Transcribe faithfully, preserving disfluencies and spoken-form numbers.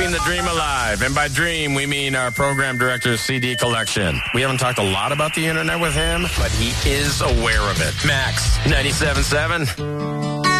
keeping the dream alive. And by dream, we mean our program director's C D collection. We haven't talked a lot about the internet with him, but he is aware of it. Max, ninety-seven point seven.